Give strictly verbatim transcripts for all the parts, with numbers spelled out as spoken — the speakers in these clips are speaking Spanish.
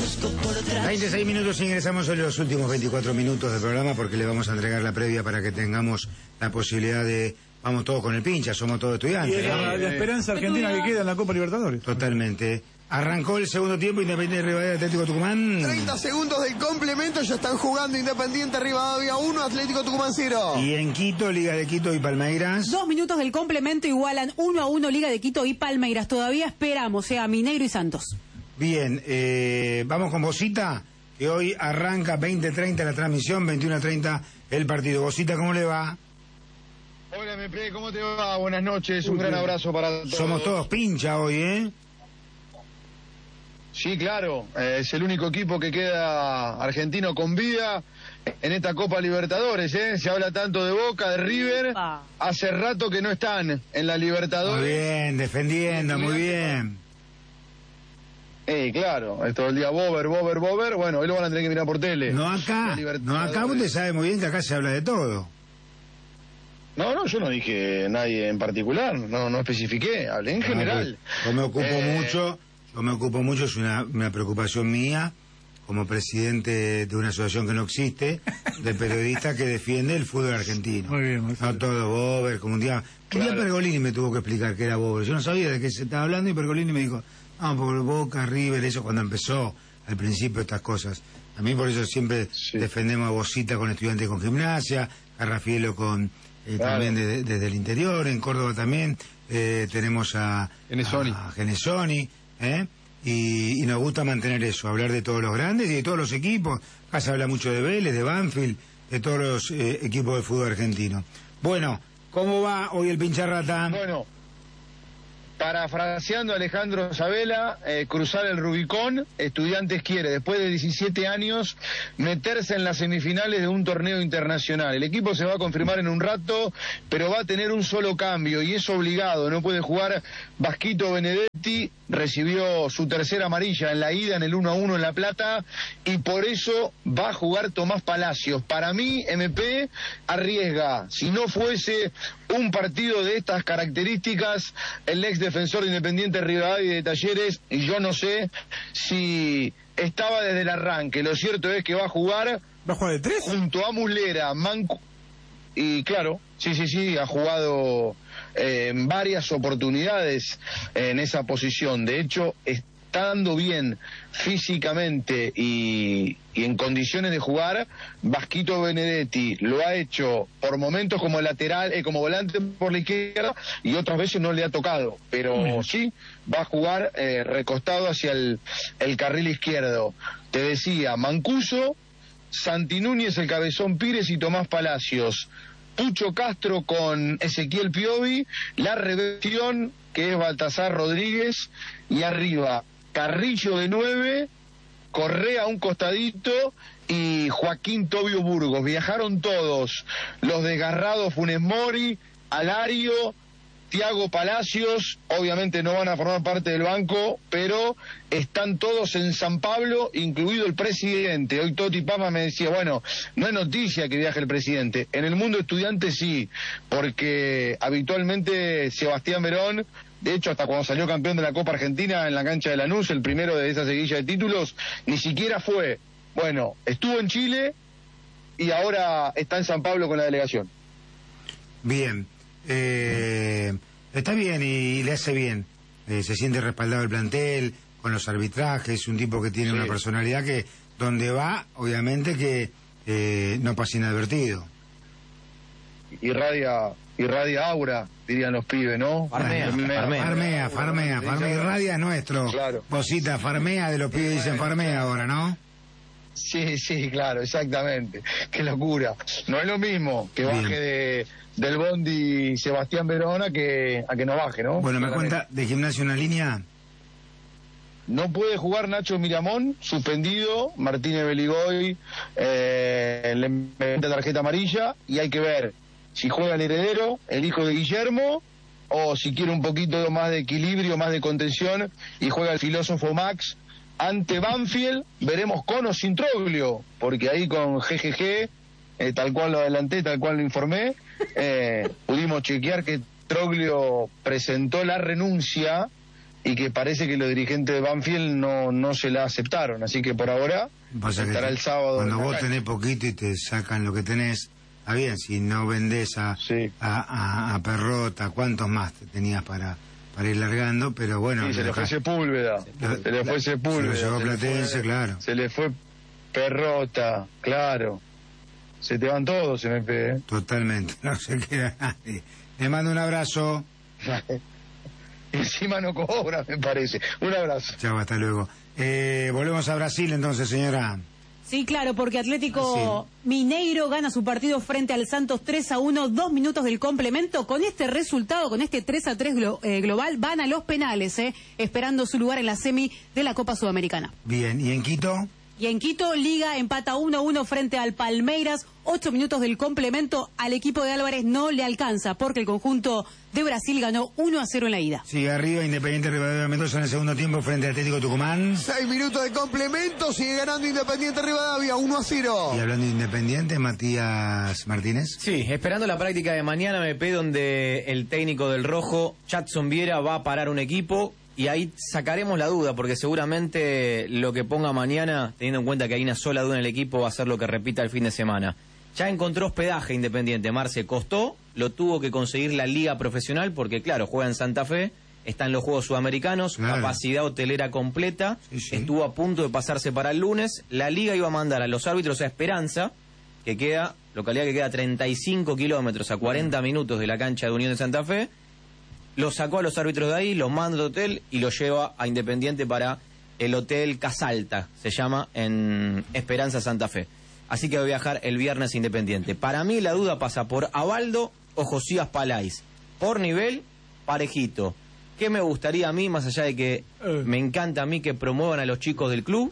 veintiséis minutos, ingresamos en los últimos veinticuatro minutos del programa porque le vamos a entregar la previa para que tengamos la posibilidad de... Vamos todos con el pincha, somos todos estudiantes. Y la, la esperanza argentina que queda en la Copa Libertadores. Totalmente. Arrancó el segundo tiempo, Independiente Rivadavia, Atlético Tucumán. treinta segundos del complemento, ya están jugando Independiente Rivadavia uno, Atlético Tucumán cero. Y en Quito, Liga de Quito y Palmeiras. Dos minutos del complemento igualan uno a uno Liga de Quito y Palmeiras. Todavía esperamos, o sea, Mineiro y Santos. Bien, eh, vamos con Bosita, que hoy arranca veinte treinta la transmisión, veintiuno treinta el partido. Bosita, ¿cómo le va? Hola, M P, ¿cómo te va? Buenas noches, un gran abrazo para todos. Somos todos pincha hoy, ¿eh? Sí, claro, eh, es el único equipo que queda argentino con vida en esta Copa Libertadores, ¿eh? Se habla tanto de Boca, de River, hace rato que no están en la Libertadores. Muy bien, defendiendo, muy bien. Eh, claro, es todo el día Bober, Bober, Bober, bueno, hoy lo van a tener que mirar por tele. No acá, no acá, usted sabe muy bien que acá se habla de todo. No, no, yo no dije nadie en particular, no no especifiqué, hablé en general. Yo me ocupo eh... mucho, yo me ocupo mucho, es una, una preocupación mía, como presidente de una asociación que no existe, de periodistas que defiende el fútbol argentino. Muy bien, muy bien. No todo Bober, como un día... Un día Pergolini me tuvo que explicar que era Bober. Yo no sabía de qué se estaba hablando y Pergolini me dijo, no, por Boca, River, eso cuando empezó al principio estas cosas. A mí por eso siempre sí. defendemos a Bosita con Estudiantes con Gimnasia, a Rafielo con... Eh, claro. También de, desde el interior, en Córdoba también eh, tenemos a Genesoni, a Genesoni ¿eh? y, y nos gusta mantener eso, hablar de todos los grandes y de todos los equipos. Acá se habla mucho de Vélez, de Banfield, de todos los eh, equipos de fútbol argentino. Bueno, ¿cómo va hoy el pincharrata? Bueno, parafraseando a Alejandro Sabela, eh, cruzar el Rubicón, Estudiantes quiere, después de diecisiete años, meterse en las semifinales de un torneo internacional. El equipo se va a confirmar en un rato, pero va a tener un solo cambio, y es obligado, no puede jugar Vasquito Benedetti, recibió su tercera amarilla en la ida, en el uno a uno en La Plata, y por eso va a jugar Tomás Palacios. Para mí, M P arriesga, si no fuese un partido de estas características, el ex defensor de Independiente Rivadavia y de Talleres, y yo no sé si estaba desde el arranque. Lo cierto es que va a jugar, ¿va a jugar de tres? Junto a Muslera, Manco, y claro, sí, sí, sí, ha jugado eh, en varias oportunidades en esa posición. De hecho, estando bien físicamente y, y en condiciones de jugar, Vasquito Benedetti lo ha hecho por momentos como lateral, eh, como volante por la izquierda, y otras veces no le ha tocado, pero sí va a jugar eh, recostado hacia el, el carril izquierdo. Te decía, Mancuso, Santi Núñez, el Cabezón Pires y Tomás Palacios. Pucho Castro con Ezequiel Piovi, la revelación que es Baltasar Rodríguez, y arriba Carrillo de nueve, Correa a un costadito y Joaquín Tobio Burgos. Viajaron todos, los desgarrados Funes Mori, Alario, Thiago Palacios, obviamente no van a formar parte del banco, pero están todos en San Pablo, incluido el presidente. Hoy Toti Pama me decía, bueno, no es noticia que viaje el presidente. En el mundo estudiante sí, porque habitualmente Sebastián Verón, de hecho hasta cuando salió campeón de la Copa Argentina en la cancha de Lanús, el primero de esa seguilla de títulos, ni siquiera fue. Bueno, estuvo en Chile y ahora está en San Pablo con la delegación. Bien. Eh, está bien y, y le hace bien, eh, se siente respaldado el plantel con los arbitrajes, un tipo que tiene sí. una personalidad que donde va, obviamente que eh, no pasa inadvertido. Irradia, irradia aura, dirían los pibes, ¿no? Farmea, farmea, farmea, farmea, farmea, farmea, irradia nuestro, claro. Bosita, farmea, de los pibes dicen farmea ahora, ¿no? Sí, sí, claro, exactamente. Qué locura. No es lo mismo que baje bien. de del bondi Sebastián Verona que a que no baje, ¿no? Bueno, me cuenta de Gimnasia una línea. No puede jugar Nacho Miramón, suspendido, Martínez Beligoy, eh, le mete tarjeta amarilla, y hay que ver si juega el heredero, el hijo de Guillermo, o si quiere un poquito más de equilibrio, más de contención, y juega el filósofo Max. Ante Banfield, veremos con o sin Troglio, porque ahí con G G G, eh, tal cual lo adelanté, tal cual lo informé, eh, pudimos chequear que Troglio presentó la renuncia y que parece que los dirigentes de Banfield no, no se la aceptaron, así que por ahora Pasa estará que el sábado. Cuando vos tenés poquito y te sacan lo que tenés, está bien, si no vendés a, sí. a, a, a Perrota, ¿cuántos más te tenías para, para ir largando? Pero bueno... Sí, se le fue dejás... Sepúlveda, lo, se le fue Sepúlveda. Se lo llevó Platense, fue, claro. Se le fue Perrota, claro. Se te van todos, M P, ¿eh? Totalmente, no se queda nadie. Le mando un abrazo. Encima no cobra, me parece. Un abrazo. Chao, hasta luego. Eh, volvemos a Brasil entonces, señora. Sí, claro, porque Atlético Sí. Mineiro gana su partido frente al Santos tres a uno, dos minutos del complemento. Con este resultado, con este tres a tres glo eh, global, van a los penales, eh, esperando su lugar en la semi de la Copa Sudamericana. Bien, ¿y en Quito? Y en Quito, Liga empata uno a uno frente al Palmeiras. Ocho minutos del complemento. Al equipo de Álvarez no le alcanza porque el conjunto de Brasil ganó uno a cero en la ida. Sigue arriba Independiente Rivadavia Mendoza en el segundo tiempo frente al Atlético Tucumán. Seis minutos de complemento, sigue ganando Independiente Rivadavia, uno a cero. Y hablando de Independiente, Matías Martínez. Sí, esperando la práctica de mañana, M P, donde el técnico del Rojo, Jadson Viera, va a parar un equipo. Y ahí sacaremos la duda, porque seguramente lo que ponga mañana, teniendo en cuenta que hay una sola duda en el equipo, va a ser lo que repita el fin de semana. Ya encontró hospedaje Independiente, Marce, costó, lo tuvo que conseguir la Liga Profesional, porque claro, juega en Santa Fe, está en los Juegos Sudamericanos, claro. Capacidad hotelera completa, sí, sí. Estuvo a punto de pasarse para el lunes, la Liga iba a mandar a los árbitros a Esperanza, que queda, localidad que queda a treinta y cinco kilómetros, a cuarenta minutos de la cancha de Unión de Santa Fe. Lo sacó a los árbitros de ahí, los manda al hotel y lo lleva a Independiente para el Hotel Casalta, se llama, en Esperanza, Santa Fe. Así que va a viajar el viernes Independiente. Para mí la duda pasa por Abaldo o Josías Palais. Por nivel, parejito. ¿Qué me gustaría a mí, más allá de que Eh. me encanta a mí que promuevan a los chicos del club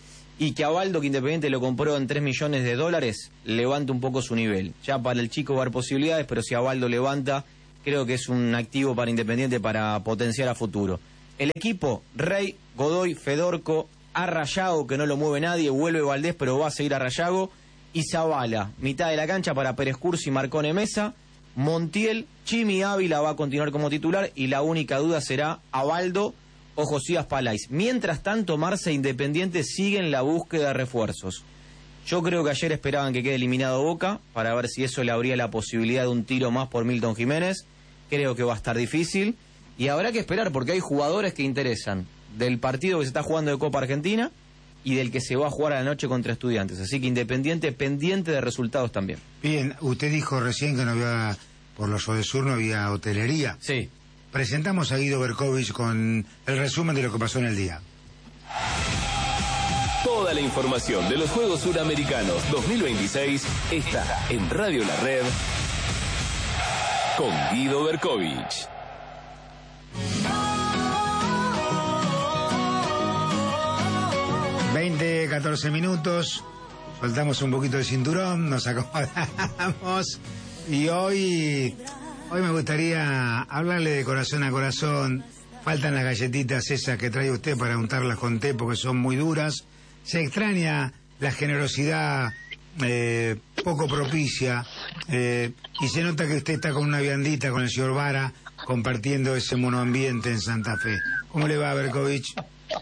y que Abaldo, que Independiente lo compró en tres millones de dólares, levante un poco su nivel? Ya para el chico va a haber posibilidades, pero si Abaldo levanta, creo que es un activo para Independiente para potenciar a futuro. El equipo, Rey, Godoy, Fedorco, Arrayago, que no lo mueve nadie, vuelve Valdés, pero va a seguir Arrayago, y Zavala, mitad de la cancha para Pérez Cursi y Marcone Mesa, Montiel, Chimi Ávila va a continuar como titular, y la única duda será Abaldo o Josías Palais. Mientras tanto, Marce, Independiente sigue en la búsqueda de refuerzos. Yo creo que ayer esperaban que quede eliminado Boca, para ver si eso le abría la posibilidad de un tiro más por Milton Jiménez. Creo que va a estar difícil. Y habrá que esperar, porque hay jugadores que interesan del partido que se está jugando de Copa Argentina y del que se va a jugar a la noche contra Estudiantes. Así que Independiente pendiente de resultados también. Bien, usted dijo recién que no había, por los Odesur no había hotelería. Sí. Presentamos a Guido Berkovich con el resumen de lo que pasó en el día. Toda la información de los Juegos Suramericanos dos mil veintiséis está en Radio La Red con Guido Berkovich. veinte, catorce minutos, soltamos un poquito el cinturón, nos acomodamos y hoy, hoy me gustaría hablarle de corazón a corazón. Faltan las galletitas esas que trae usted para untarlas con té porque son muy duras. Se extraña la generosidad eh, poco propicia eh, y se nota que usted está con una viandita con el señor Vara compartiendo ese monoambiente en Santa Fe. ¿Cómo le va, Berkovich?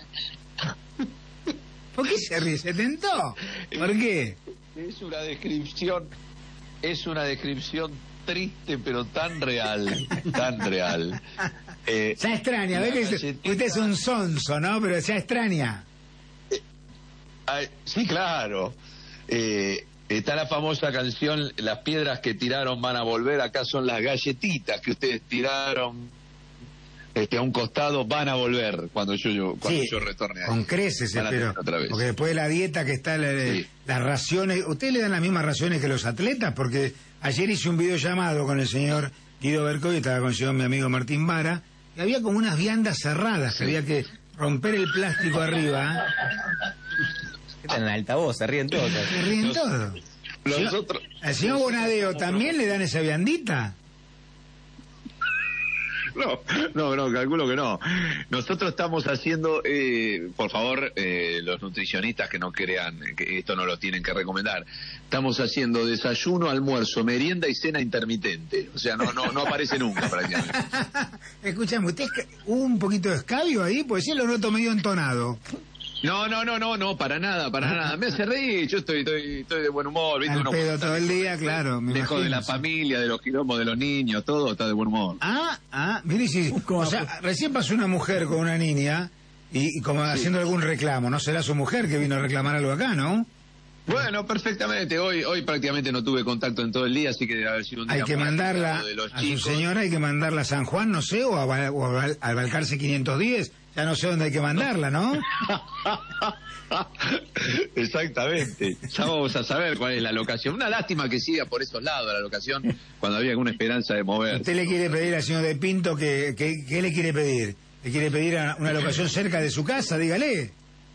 ¿Por qué se ríe? ¿Se tentó? ¿Por qué? Es una descripción, es una descripción triste pero tan real, tan real. Eh, ya extraña, ¿ve que galletita... usted es un sonso, ¿no? Pero ya extraña. Eh, ay, sí, claro. Eh, está la famosa canción, las piedras que tiraron van a volver, acá son las galletitas que ustedes tiraron este, a un costado, van a volver cuando yo, yo, cuando sí, yo retorne ahí. Con creces, espero. Porque después de la dieta que está, la, sí. las raciones, ¿ustedes le dan las mismas raciones que los atletas? Porque ayer hice un videollamado con el señor Guido Berkovich, estaba con el señor mi amigo Martín Vara, y había como unas viandas cerradas, sí. Había que romper el plástico arriba. Están en altavoz, se ríen todos. Se ríen los, todos. Los ¿Sí? otros, ¿Al señor Bonadeo también le dan esa viandita? No, no, no, calculo que no. Nosotros estamos haciendo, eh, por favor, eh, los nutricionistas que no crean que esto no lo tienen que recomendar, estamos haciendo desayuno, almuerzo, merienda y cena intermitente. O sea, no no no aparece nunca prácticamente. Escúchame, ¿usted es que- hubo un poquito de escabio ahí? Pues sí, lo noto medio entonado. No, no, no, no, no, para nada, para nada. Me hace reír, yo estoy, estoy, estoy de buen humor. ¿viste? Al Uno pedo está todo el lejos- día, claro, me Lejos de imagino, la sí. familia, de los quilombos, de los niños, todo está de buen humor. Ah, ah, mire, sí. O sea, recién pasó una mujer con una niña y, y como haciendo algún reclamo. ¿No será su mujer que vino a reclamar algo acá, no? Bueno, perfectamente. Hoy hoy prácticamente no tuve contacto en todo el día, así que debe haber sido un día Hay que muy mandarla agitado de los a su chicos. señora, hay que mandarla a San Juan, no sé, o a, Val- o a Val- al Balcarce quinientos diez. Ya no sé dónde hay que mandarla, ¿no? Exactamente. Ya vamos a saber cuál es la locación. Una lástima que siga por esos lados la locación cuando había alguna esperanza de mover. Usted le quiere pedir al señor de Pinto que, que- ¿qué le quiere pedir? ¿Le quiere pedir a- una locación cerca de su casa? Dígale.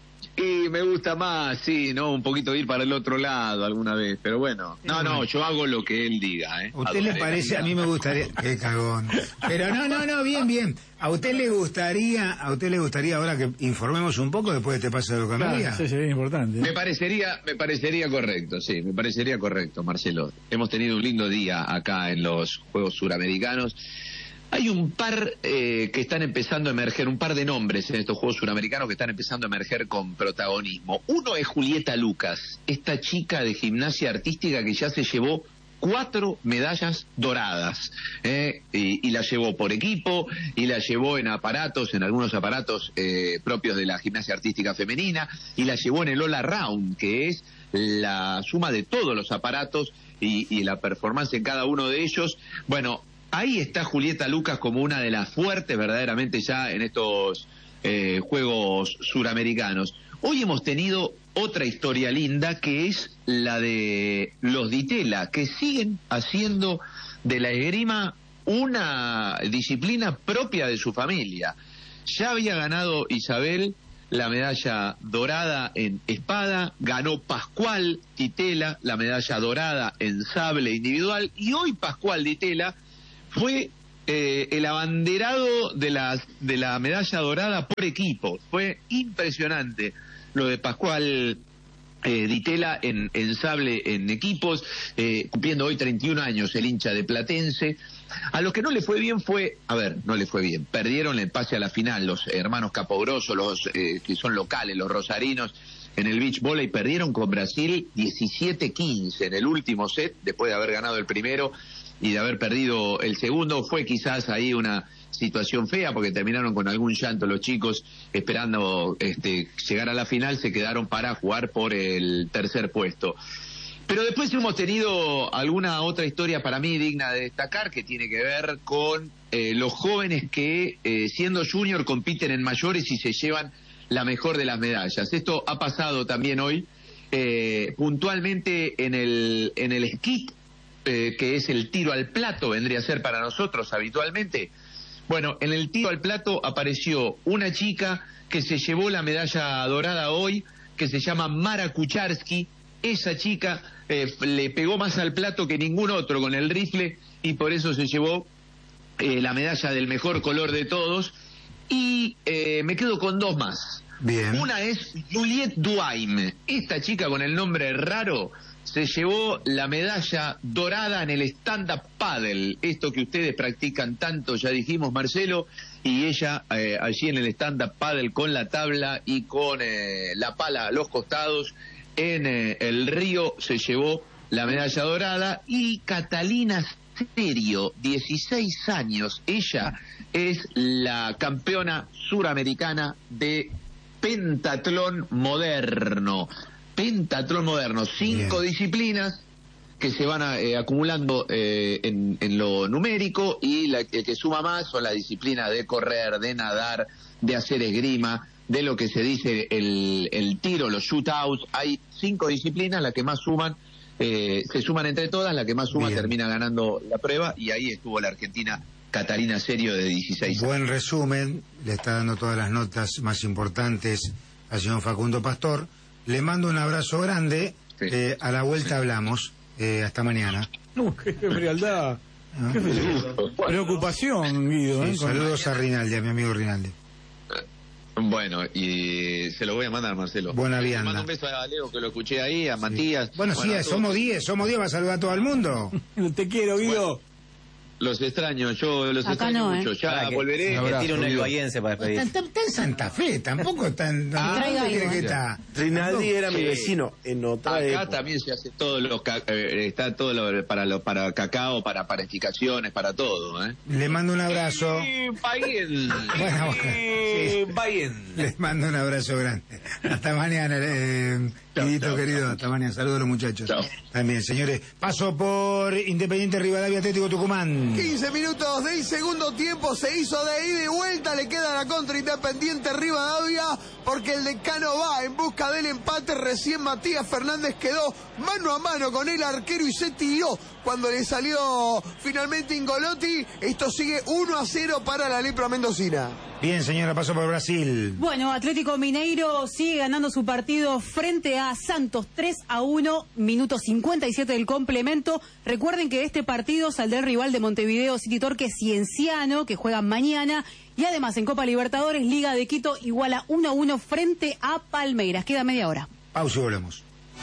Y me gusta más, sí, ¿no? Un poquito ir para el otro lado alguna vez, pero bueno. No, no, yo hago lo que él diga, ¿eh? ¿A usted le Adoraré parece? la A mí me gustaría... Qué cagón. Pero no, no, no, bien, bien. ¿A usted le gustaría, a usted le gustaría ahora que informemos un poco después de este paso de Locamaría? Claro, sí, sí, es importante. Me parecería, me parecería correcto, sí, me parecería correcto, Marcelo. Hemos tenido un lindo día acá en los Juegos Suramericanos. Hay un par eh, que están empezando a emerger, un par de nombres en estos Juegos Suramericanos que están empezando a emerger con protagonismo. Uno es Julieta Lucas, esta chica de gimnasia artística que ya se llevó cuatro medallas doradas, ¿eh? y, y la llevó por equipo, y la llevó en aparatos, en algunos aparatos eh, propios de la gimnasia artística femenina, y la llevó en el All Around, que es la suma de todos los aparatos y, y la performance en cada uno de ellos. Bueno, ahí está Julieta Lucas como una de las fuertes verdaderamente ya en estos eh, Juegos Suramericanos. Hoy hemos tenido otra historia linda que es la de los Ditela, que siguen haciendo de la esgrima una disciplina propia de su familia. Ya había ganado Isabel la medalla dorada en espada, ganó Pascual Ditela la medalla dorada en sable individual, y hoy Pascual Ditela fue eh, el abanderado de la, de la medalla dorada por equipo. Fue impresionante lo de Pascual eh, Ditela en, en sable en equipos, eh, cumpliendo hoy treinta y un años el hincha de Platense. A los que no le fue bien fue, a ver, no le fue bien, perdieron el pase a la final los hermanos Capogroso, los eh, que son locales, los rosarinos, en el beach volley perdieron con Brasil diecisiete quince en el último set, después de haber ganado el primero y de haber perdido el segundo. Fue quizás ahí una situación fea porque terminaron con algún llanto los chicos esperando este, llegar a la final, se quedaron para jugar por el tercer puesto. Pero después hemos tenido alguna otra historia para mí digna de destacar que tiene que ver con eh, los jóvenes que eh, siendo junior compiten en mayores y se llevan la mejor de las medallas. Esto ha pasado también hoy eh, puntualmente en el, en el esquí, eh, que es el tiro al plato, vendría a ser para nosotros habitualmente. Bueno, en el tiro al plato apareció una chica que se llevó la medalla dorada hoy, que se llama Mara Kucharski. Esa chica eh, le pegó más al plato que ningún otro con el rifle y por eso se llevó eh, la medalla del mejor color de todos. Y eh, me quedo con dos más. Bien. Una es Juliette Duhaime. Esta chica con el nombre raro se llevó la medalla dorada en el stand-up paddle, esto que ustedes practican tanto, ya dijimos, Marcelo, y ella eh, allí en el stand-up paddle con la tabla y con eh, la pala a los costados en eh, el río se llevó la medalla dorada. Y Catalina Serio, dieciséis años, ella es la campeona suramericana de pentatlón moderno. Pentatlón moderno, cinco Bien. disciplinas que se van a, eh, acumulando eh, en, en lo numérico, y la el que suma más son las disciplinas de correr, de nadar, de hacer esgrima, de lo que se dice el, el tiro, los shootouts. Hay cinco disciplinas, las que más suman, eh, se suman entre todas, la que más suma Bien. termina ganando la prueba, y ahí estuvo la argentina Catalina Serio de dieciséis años. Buen resumen, le está dando todas las notas más importantes al señor Facundo Pastor. Le mando un abrazo grande, Sí. eh, a la vuelta hablamos, eh, hasta mañana. No, qué frialdad. ¿no? ¿Qué fue? Preocupación, Guido. Sí, ¿eh? Con- saludos a Rinaldi, a mi amigo Rinaldi. Bueno, y se lo voy a mandar, Marcelo. Buena Le vianda. mando un beso a Leo, que lo escuché ahí, a Matías. Bueno, sí, a todos. somos diez, somos diez, va a saludar a todo el mundo. Te quiero, Guido. Los extraño, yo los Acá extraño no, ¿eh? mucho. Ya Para que- volveré. que abrazo, tire un Guido. elbayense para Está, despedir. está- está en Santa Fe, tampoco está en... Ah, traiga ¿Dónde algo, cree que ¿eh? está? Rinaldi era mi Sí. vecino en otra Acá época. también se hace todo lo ca- eh, está todo lo, para lo, para cacao, para panificaciones, para todo, ¿eh? Le mando un abrazo. Paguen. Bueno, bueno, sí. Les mando un abrazo grande. Hasta mañana, eh, Guidito chao, querido. Hasta mañana. Saludos a los muchachos. Chao. También, señores. Paso por Independiente Rivadavia Atlético Tucumán. quince minutos del segundo tiempo se hizo de ida y vuelta, le queda la contra Independiente Rivadavia porque el decano va en busca del empate. Recién Matías Fernández quedó mano a mano con el arquero y se tiró cuando le salió finalmente Ingolotti. Esto sigue uno a cero para la Lepra Mendocina. Bien, señora, paso por Brasil. Bueno, Atlético Mineiro sigue ganando su partido frente a Santos tres a uno, minuto cincuenta y siete del complemento. Recuerden que de este partido saldrá el rival de Montevideo City Torque, Cienciano, que juega mañana. Y además en Copa Libertadores, Liga de Quito iguala uno a uno frente a Palmeiras. Queda media hora. Pausa y volvemos.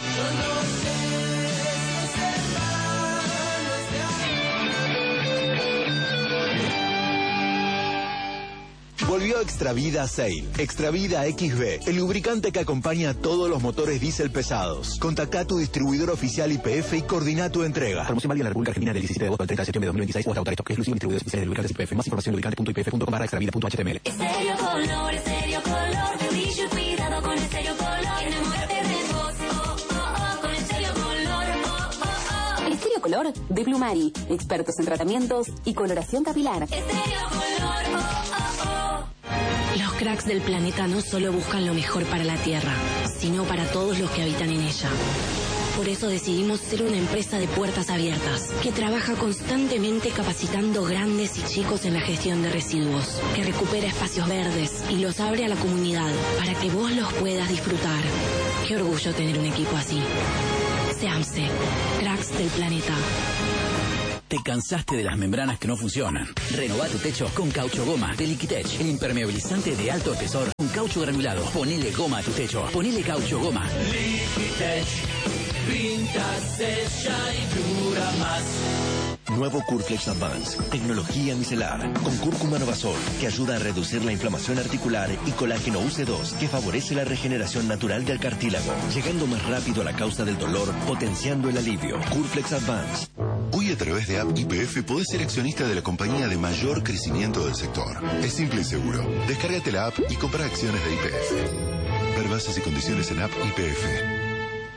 Volvió Extravida Sail. Extravida X B, el lubricante que acompaña a todos los motores diésel pesados. Contacta a tu distribuidor oficial Y P F y coordina tu entrega. Promoción válida en la República Argentina del diecisiete de agosto al treinta de septiembre de dos mil veintiséis o hasta Autorestock, exclusivo distribuidores oficiales de lubricantes Y P F. Más información en lubricante punto i p f punto com barra extravida punto h t m l. Estéreo Color, Estéreo Color, de brillo y cuidado con Estéreo Color. Enamórate de vos, oh, oh, oh, con Estéreo Color, oh, oh, oh. Estéreo Color de Plumari, expertos en tratamientos y coloración capilar. Estéreo Color, oh, oh, oh. Los cracks del planeta no solo buscan lo mejor para la Tierra, sino para todos los que habitan en ella. Por eso decidimos ser una empresa de puertas abiertas, que trabaja constantemente capacitando grandes y chicos en la gestión de residuos, que recupera espacios verdes y los abre a la comunidad para que vos los puedas disfrutar. Qué orgullo tener un equipo así. SEAMSE, cracks del planeta. ¿Te cansaste de las membranas que no funcionan? Renová tu techo con Caucho Goma de Liquitech, el impermeabilizante de alto espesor con caucho granulado. Ponele goma a tu techo. Ponele Caucho Goma. Liquitech, pinta, sella y dura más. Nuevo Curflex Advance, tecnología micelar, con cúrcuma novasol, que ayuda a reducir la inflamación articular, y colágeno U C dos, que favorece la regeneración natural del cartílago, llegando más rápido a la causa del dolor, potenciando el alivio. Curflex Advance. Hoy a través de App Y P F podés ser accionista de la compañía de mayor crecimiento del sector. Es simple y seguro. Descárgate la app y compra acciones de Y P F. Ver bases y condiciones en App Y P F.